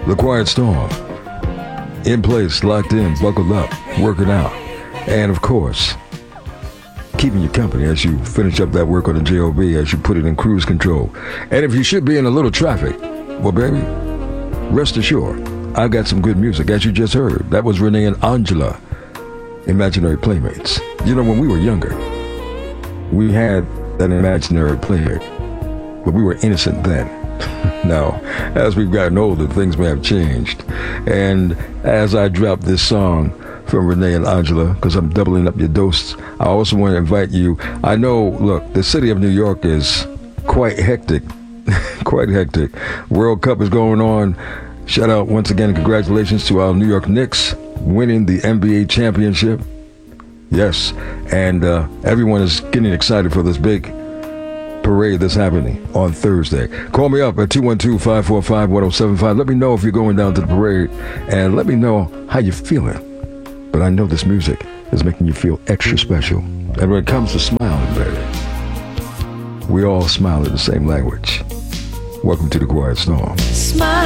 The Quiet Storm. In place, locked in, buckled up, working out. And of course, keeping you company as you finish up that work on the JOB, as you put it in cruise control. And if you should be in a little traffic, well, baby, rest assured, I got some good music, as you just heard. That was Renee and Angela, Imaginary Playmates. You know, when we were younger, we had that imaginary playmate, but we were innocent then. Now, as we've gotten older, things may have changed. And as I drop this song from Renee and Angela, because I'm doubling up your dose, I also want to invite you. I know, look, the city of New York is quite hectic. Quite hectic. World Cup is going on. Shout out once again and congratulations to our New York Knicks winning the NBA championship. Yes, and everyone is getting excited for this big parade that's happening on Thursday. Call me up at 212-545-1075. Let me know if you're going down to the parade, and let me know how you're feeling. But I know this music is making you feel extra special. And when it comes to smiling, baby, we all smile in the same language. Welcome to the Quiet Storm. Smile.